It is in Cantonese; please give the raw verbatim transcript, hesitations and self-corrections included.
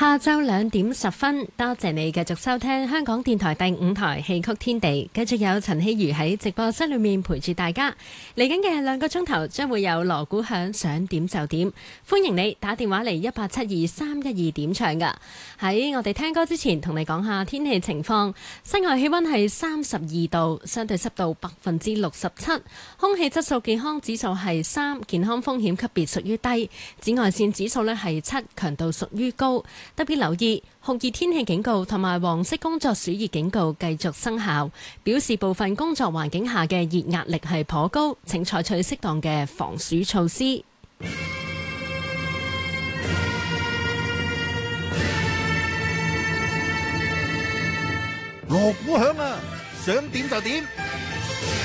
下晝兩點十分，多謝你繼續收聽香港電台第五台戲曲天地，繼續有陳希如喺直播室裏面陪住大家。嚟緊嘅兩個鐘頭將會有鑼鼓響，想點就點，歡迎你打電話嚟一八七二三一二點唱噶。喺我哋聽歌之前，同你講下天氣情況。室外氣溫係三十二度，相對濕度百分之六十七，空氣質素健康指數係三，健康風險級別屬於低，紫外線指數呢係七，強度屬於高。特別留意酷熱天氣警告同埋黃色工作暑熱警告繼續生效，表示部分工作環境下嘅熱壓力係頗高，請採取適當嘅防暑措施。 鑼鼓響啊，想點就點，